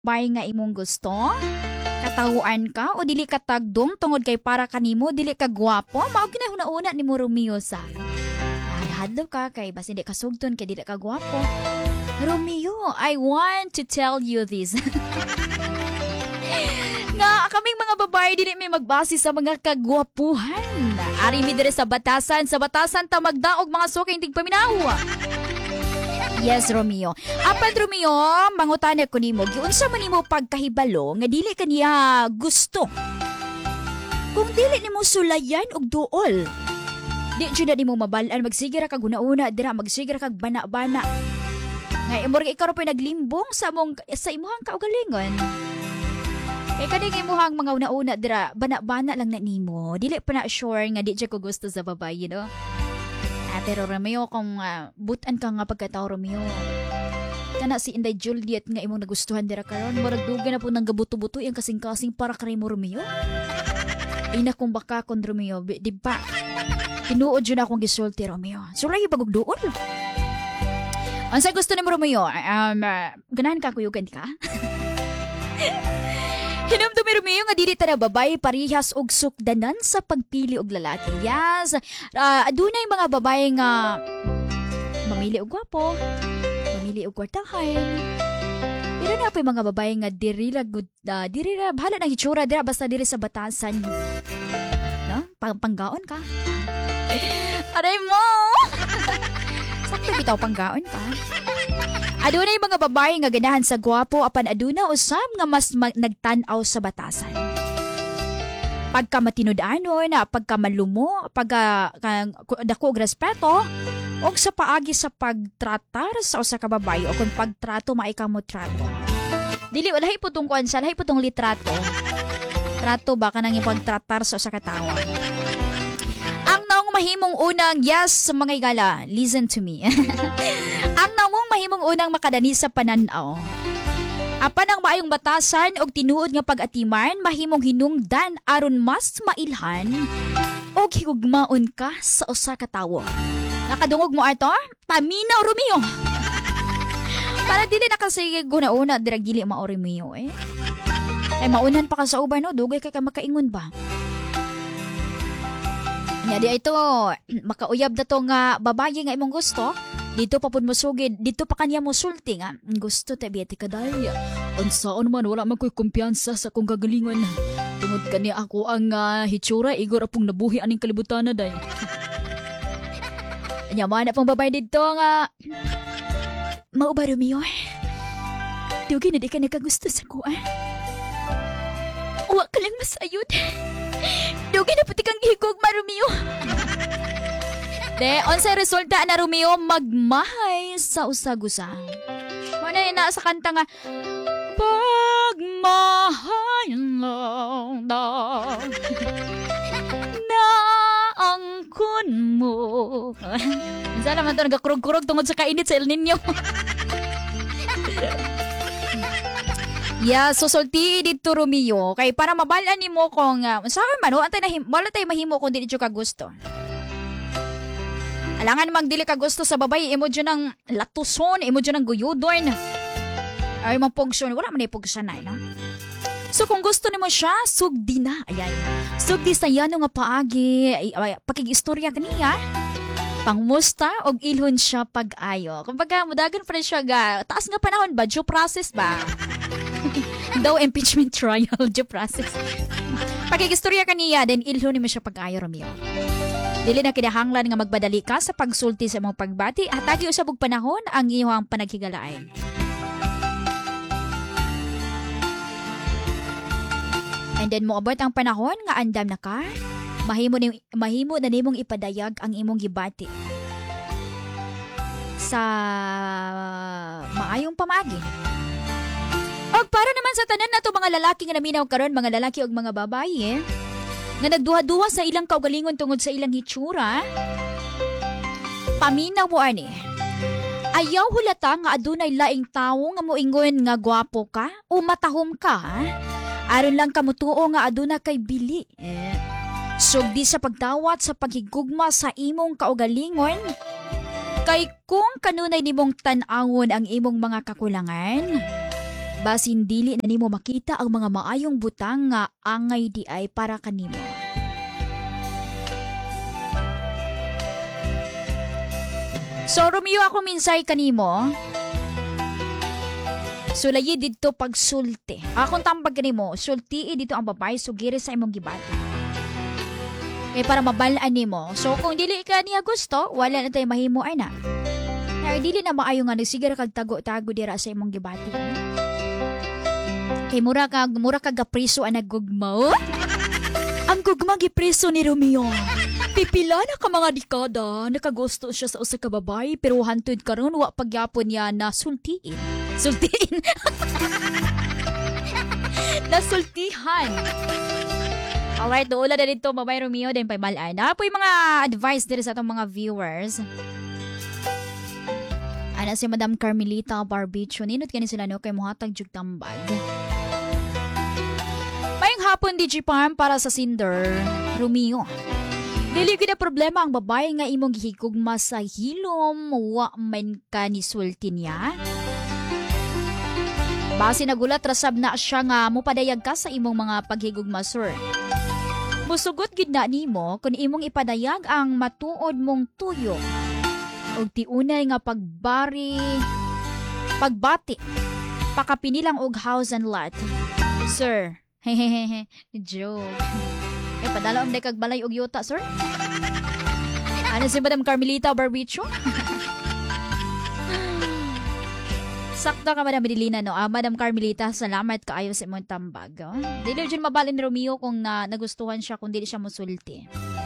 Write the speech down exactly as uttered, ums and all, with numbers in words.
bay nga imong gusto? Katawuan ka o dili ka tagdong tungod kay para kanimo dili ka gwapo? Mao ginahuna-una ni mo Romeo sa. Hadlo ka kay basi di ka sugton kay dili ka gwapo. Romeo, I want to tell you this. Nga kaming mga babae dili may magbase sa mga kagwapuhan. Ari mi dire sa batasan, sa batasan ta magdaog mga suking tigpaminaw. Yes, Romeo. Apan Romeo, mangutana ko nimo, giunsa man nimo pagkahibalo nga dili kaniya gusto? Kung dili nimo sulayan og duol, di jud na nimo mabalaan magsigira kag una-una dira magsigira kag bana-bana. Nga imong ikaw ra pa naglimbong sa mong sa imong kaugalingon. Kay kaning imuhang mga una-una dira bana-bana lang na nimo. Dili pa na sure nga di jud ko gusto sa babae, you know? Ah, pero Romeo, kung uh, butan ka nga pagkatao, Romeo. Kana si Inday Juliet nga imong nagustuhan dira karon, murag duga na po nang gabuto-buto yung kasing-kasing para kay mo, Romeo. Ina kong baka kon, Romeo, di ba? Tinuod yun akong gisulti, Romeo. Sulay yung pagugduol. Ang sa gusto ni mo, Romeo, um, uh, ganahan ka kuyugan ka? Hinumdumi Romeo nga dili ta na babae parihas og sukdanan sa pagpili og lalaki. Yes. Uh, adunay mga babae nga mamili og gwapo, mamili og kwartahan. Pero na pa mga babae nga diri ra good uh, diri ra bahala nang hitsura dira basta diri sa batasan. No? Pang panggaon ka. Aray mo. Sakto bitaw panggaon ka. Adunay mga babae nga ganahan sa gwapo apan aduna usab nga mas mag- nagtan-aw sa batasan. Pagka matinud-anon, pagka malumo, pagka uh, dako og respeto, og sa paagi sa pagtratar sa usa ka babae o kung pagtrato maika mo trato. Dili walahi putong kuan sa lahi putong litrato. Trato ba kanang ipagtratar sa usa ka tawo. Ang naong mahimong unang yes sa mga igala, listen to me. Ang naong mahimong unang makadani sa pananaw. Apan ang maayong batasan og tinuod nga pag-atiman mahimong hinungdan aron mas mailhan og higugmaon ka sa usa ka tawo. Nakadungog mo ato? Paminaw Romeo. Para dili na kasi guna-una dira gili mao Romeo eh. Ay maunan pa ka sa uban no, dugay kay ka makaingon ba? Nya di ito, makauyab na to nga babae nga imong gusto. Dito pa pud mo sugid, dito pa kanya mo sulti nga. Gusto ta biya ti kaday. Unsaon man wala man koy kumpiyansa sa akong kagalingon. Tungod kani ako ang uh, hitsura igor apong nabuhi aning kalibutan na day. Nya man na pong babae dito nga mao ba Romeo? Dugi na di ka nagagusto sa kuan. Uwa ka lang masayod. Dugi na puti kang higog ma Romeo. De, onsa resulta na Romeo magmahay sa usagusa. Ano yun na sa kanta nga, pagmahay lang na naangkon mo. Minsan naman ito nagakurog-kurog tungod sa kainit sa El Nino. Yeah, so sulti dito Romeo. Kay para mabalaan ni mo kung, uh, sa akin man, antay na, wala tayo mahimo kung di dito ka gusto. Alangan mang dili ka gusto sa babae, imo dyan ng latuson, imo dyan ng guyudon. Ay, mga pugson, wala man ay pugsanay, no? So, kung gusto nimo siya, sugdi na. Ayan. Sugdi sa yan nga paagi, ay, ay, pakig-istorya kaniya. Pangmusta, og ilhon siya pag-ayo. Kumbaga, mudagan pa rin siya ga, taas nga panahon ba? Due process ba? Daw impeachment trial, due process. Pakig-istorya kaniya, then ilhon nimo siya pag-ayo, Romeo. Dili na kinahanglan nga magbadali ka sa pagsulti sa mong pagbati at tagi usab og panahon ang iyong panaghigalain. And then moabot ang panahon nga andam na ka, mahimo ni mahimo na nimong ipadayag ang imong gibati sa maayong pamaagi. Og para naman sa tanan nato mga lalaki nga naminaw karon, mga lalaki og mga babaye, eh, nga nagduha-duha sa ilang kaugalingon tungod sa ilang hitsura, paminaw mo ani. Ayaw hulata nga adunay laing tawo nga moingon nga gwapo ka o matahom ka. Ha? Aron lang kamutuo nga aduna kay bili. Eh. Sugdi sa pagdawat sa paghigugma sa imong kaugalingon. Kay kung kanunay nimong tan-awon ang imong mga kakulangan, Basin dili na nimo makita ang mga maayong butang nga angay di ay para kanimo. So, Romeo, ako minsay kanimo. Sulayi dito pagsulti. Akong tambag kanimo, sultii dito ang babae sugiri sa imong gibati. Kaya para mabalaan nimo. So, kung dili ka niya gusto, wala na tayo mahimo ay na. Ay, dili na maayo nga nagsigira kag tago-tago dira sa imong gibati. Kay mura kag mura kag gapriso ang naggugmaw. Ang gugma gipriso ni Romeo. Pipila na ka mga dekada, nakagusto siya sa usa ka babae pero hantud karon wa pagyapon niya na sultiin. Sultiin. Nasultihan. Alright, doon na dito, Babay Romeo, din pa malaan. Na po yung mga advice dito sa itong mga viewers. Ana si Madam Carmelita Barbicho, ninot ka ni sila no, kay muhatag jug tambag. Mayang hapon, D J Farm, para sa Cinder, Romeo. Dili gid problema ang babae nga imong gihigugma sa hilom, wa man ka ni sulti niya. Base nagulat rasab na siya nga mopadayag ka sa imong mga paghigugma, sir. Musugot gid na nimo kung imong ipadayag ang matuod mong tuyo. Og tiunay nga pagbari, pagbati, pakapinilang og house and lot. Sir, hehehe, joke. Eh, padala ang dekag balay og yuta, sir? Ano si Madam Carmelita Barbicho? Sakto ka, Madam Medellina, no? Ah, Madam Carmelita, salamat kaayo sa imong tambag. Oh. Dili dyan mabalin ni Romeo kung na, nagustuhan siya, kung dili siya musulti.